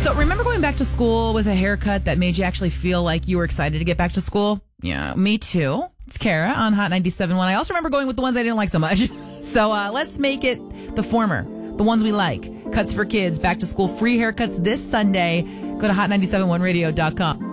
So remember going back to school with a haircut that made you actually feel like you were excited to get back to school? Yeah, me too. It's Kara on Hot 97.1. I also remember going with the ones I didn't like so much. So let's make it the former, the ones we like. Cuts for Kids, back to school free haircuts this Sunday. Go to hot971radio.com.